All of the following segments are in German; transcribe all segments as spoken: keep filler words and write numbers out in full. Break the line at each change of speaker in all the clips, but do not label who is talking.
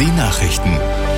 die Nachrichten.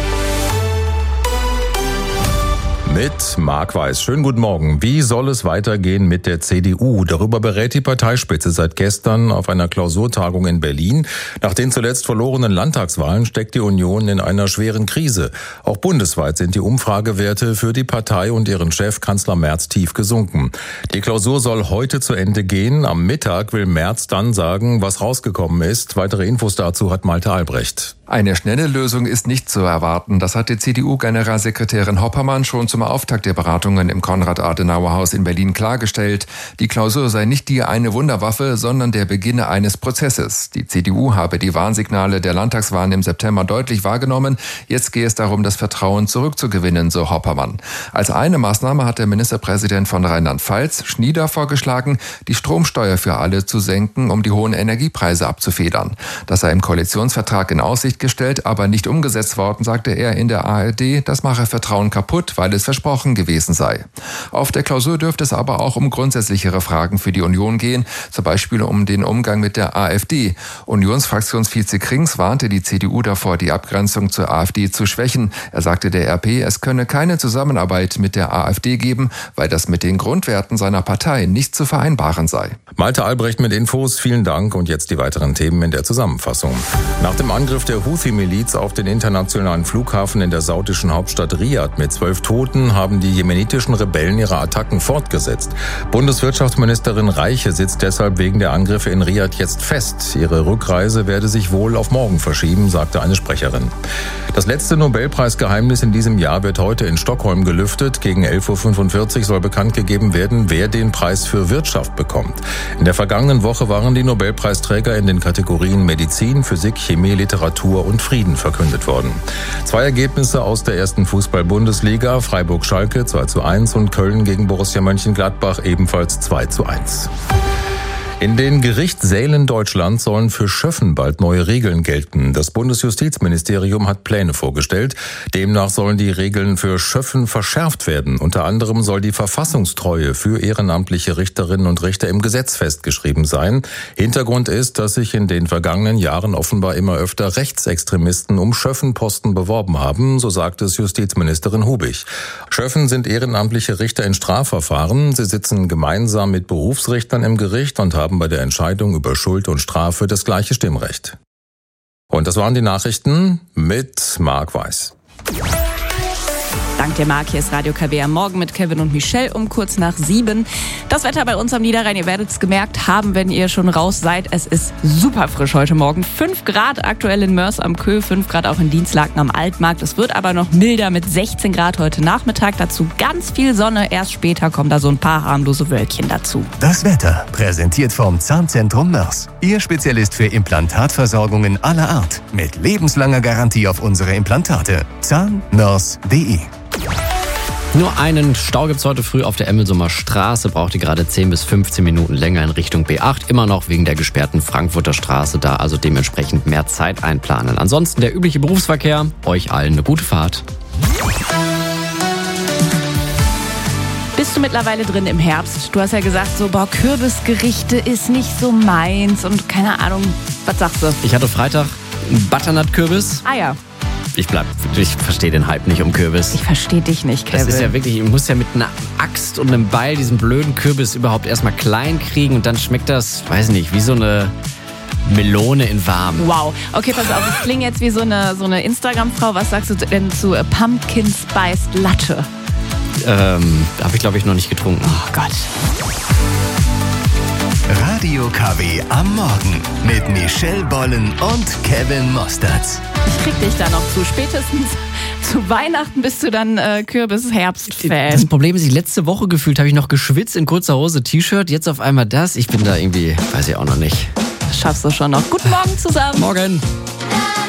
Mit Marc Weiß. Schönen guten Morgen. Wie soll es weitergehen mit der C D U? Darüber berät die Parteispitze seit gestern auf einer Klausurtagung in Berlin. Nach den zuletzt verlorenen Landtagswahlen steckt die Union in einer schweren Krise. Auch bundesweit sind die Umfragewerte für die Partei und ihren Chef Kanzler Merz tief gesunken. Die Klausur soll heute zu Ende gehen. Am Mittag will Merz dann sagen, was rausgekommen ist. Weitere Infos dazu hat Malte Albrecht.
Eine schnelle Lösung ist nicht zu erwarten. Das hat die C D U-Generalsekretärin Hoppermann schon zum Auftakt der Beratungen im Konrad-Adenauer-Haus in Berlin klargestellt. Die Klausur sei nicht die eine Wunderwaffe, sondern der Beginn eines Prozesses. Die C D U habe die Warnsignale der Landtagswahlen im September deutlich wahrgenommen. Jetzt gehe es darum, das Vertrauen zurückzugewinnen, so Hoppermann. Als eine Maßnahme hat der Ministerpräsident von Rheinland-Pfalz, Schnieder, vorgeschlagen, die Stromsteuer für alle zu senken, um die hohen Energiepreise abzufedern. Das sei im Koalitionsvertrag in Aussicht gestellt, aber nicht umgesetzt worden, sagte er in der A R D. Das mache Vertrauen kaputt, weil es versprochen gewesen sei. Auf der Klausur dürfte es aber auch um grundsätzlichere Fragen für die Union gehen, zum Beispiel um den Umgang mit der AfD. Unionsfraktionsvize Krings warnte die C D U davor, die Abgrenzung zur AfD zu schwächen. Er sagte der R P, es könne keine Zusammenarbeit mit der AfD geben, weil das mit den Grundwerten seiner Partei nicht zu vereinbaren sei.
Malte Albrecht mit Infos, vielen Dank und jetzt die weiteren Themen in der Zusammenfassung. Nach dem Angriff der Houthi-Miliz auf den internationalen Flughafen in der saudischen Hauptstadt Riad mit zwölf Toten haben die jemenitischen Rebellen ihre Attacken fortgesetzt. Bundeswirtschaftsministerin Reiche sitzt deshalb wegen der Angriffe in Riad jetzt fest. Ihre Rückreise werde sich wohl auf morgen verschieben, sagte eine Sprecherin. Das letzte Nobelpreisgeheimnis in diesem Jahr wird heute in Stockholm gelüftet. Gegen elf Uhr fünfundvierzig soll bekannt gegeben werden, wer den Preis für Wirtschaft bekommt. In der vergangenen Woche waren die Nobelpreisträger in den Kategorien Medizin, Physik, Chemie, Literatur und Frieden verkündet worden. Zwei Ergebnisse aus der ersten Fußball-Bundesliga, Freiburg-Schalke zwei zu eins und Köln gegen Borussia Mönchengladbach ebenfalls zwei zu eins. In den Gerichtssälen Deutschlands sollen für Schöffen bald neue Regeln gelten. Das Bundesjustizministerium hat Pläne vorgestellt. Demnach sollen die Regeln für Schöffen verschärft werden. Unter anderem soll die Verfassungstreue für ehrenamtliche Richterinnen und Richter im Gesetz festgeschrieben sein. Hintergrund ist, dass sich in den vergangenen Jahren offenbar immer öfter Rechtsextremisten um Schöffenposten beworben haben, so sagt es Justizministerin Hubig. Schöffen sind ehrenamtliche Richter in Strafverfahren. Sie sitzen gemeinsam mit Berufsrichtern im Gericht und haben bei der Entscheidung über Schuld und Strafe das gleiche Stimmrecht. Und das waren die Nachrichten mit Marc Weiß.
Dank dir, Marc. Hier ist Radio K W am Morgen mit Kevin und Michelle um kurz nach sieben. Das Wetter bei uns am Niederrhein, ihr werdet es gemerkt haben, wenn ihr schon raus seid. Es ist super frisch heute Morgen. fünf Grad aktuell in Mörs am Köh, fünf Grad auch in Dienstlaken am Altmarkt. Es wird aber noch milder mit sechzehn Grad heute Nachmittag. Dazu ganz viel Sonne. Erst später kommen da so ein paar harmlose Wölkchen dazu.
Das Wetter, präsentiert vom Zahnzentrum Mörs. Ihr Spezialist für Implantatversorgungen aller Art. Mit lebenslanger Garantie auf unsere Implantate. zahnmörs punkt de.
Nur einen Stau gibt's heute früh auf der Emmelsumer Straße. Braucht ihr gerade zehn bis fünfzehn Minuten länger in Richtung B acht. Immer noch wegen der gesperrten Frankfurter Straße. Da also dementsprechend mehr Zeit einplanen. Ansonsten der übliche Berufsverkehr. Euch allen eine gute Fahrt.
Bist du mittlerweile drin im Herbst? Du hast ja gesagt, so, boah, Kürbisgerichte ist nicht so meins und keine Ahnung. Was sagst du?
Ich hatte Freitag einen Butternut-Kürbis.
Ah ja.
Ich bleib, ich verstehe den Hype nicht um Kürbis.
Ich verstehe dich nicht, Kevin.
Das ist ja wirklich, ich muss ja mit einer Axt und einem Beil diesen blöden Kürbis überhaupt erstmal klein kriegen und dann schmeckt das, weiß nicht, wie so eine Melone in warm.
Wow. Okay, pass auf, ich klinge jetzt wie so eine, so eine Instagram-Frau. Was sagst du denn zu Pumpkin Spiced Latte?
Ähm, habe ich glaube ich noch nicht getrunken.
Oh Gott.
Radio K W am Morgen mit Michelle Bollen und Kevin Mostertz.
Ich krieg dich da noch zu. Spätestens zu Weihnachten bist du dann äh, Kürbis-Herbst-Fan.
Das Problem ist, die letzte Woche gefühlt habe ich noch geschwitzt in kurzer Hose, T-Shirt. Jetzt auf einmal das. Ich bin da irgendwie, weiß ich auch noch nicht.
Das schaffst du schon noch. Guten Morgen zusammen.
Morgen.